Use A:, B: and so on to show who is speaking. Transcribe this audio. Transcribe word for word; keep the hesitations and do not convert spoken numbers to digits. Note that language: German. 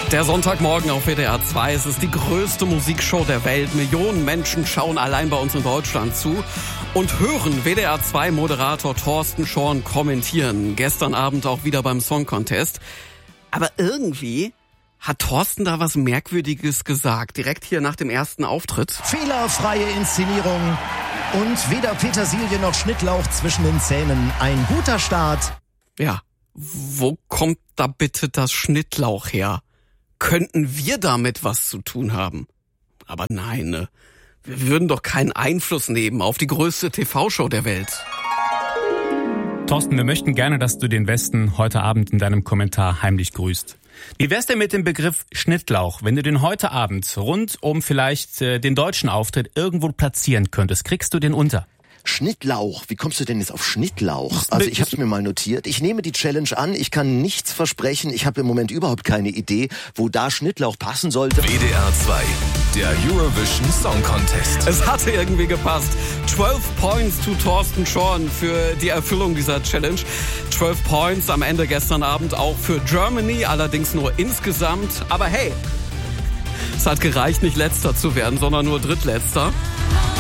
A: Der Sonntagmorgen auf W D R zwei. Es ist die größte Musikshow der Welt. Millionen Menschen schauen allein bei uns in Deutschland zu und hören W D R zwei Moderator Thorsten Schorn kommentieren. Gestern Abend auch wieder beim Song Contest. Aber irgendwie hat Thorsten da was Merkwürdiges gesagt, direkt hier nach dem ersten Auftritt.
B: Fehlerfreie Inszenierung und weder Petersilie noch Schnittlauch zwischen den Zähnen. Ein guter Start.
A: Ja, wo kommt da bitte das Schnittlauch her? Könnten wir damit was zu tun haben? Aber nein, ne? Wir würden doch keinen Einfluss nehmen auf die größte T V-Show der Welt.
C: Thorsten, wir möchten gerne, dass du den Westen heute Abend in deinem Kommentar heimlich grüßt. Wie wär's denn mit dem Begriff Schnittlauch? Wenn du den heute Abend rund um vielleicht äh, den deutschen Auftritt irgendwo platzieren könntest, kriegst du den unter?
D: Schnittlauch. Wie kommst du denn jetzt auf Schnittlauch? Also ich habe es mir mal notiert. Ich nehme die Challenge an. Ich kann nichts versprechen. Ich habe im Moment überhaupt keine Idee, wo da Schnittlauch passen sollte.
E: W D R zwei, der Eurovision Song Contest.
A: Es hatte irgendwie gepasst. zwölf Points to Thorsten Schorn für die Erfüllung dieser Challenge. zwölf Points am Ende gestern Abend auch für Germany, allerdings nur insgesamt. Aber hey, es hat gereicht, nicht Letzter zu werden, sondern nur Drittletzter.